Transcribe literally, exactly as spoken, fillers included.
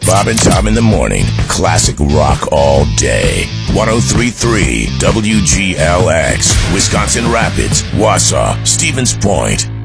Bob and Tom in the morning. Classic rock all day. one oh three point three W G L X. Wisconsin Rapids, Wausau, Stevens Point.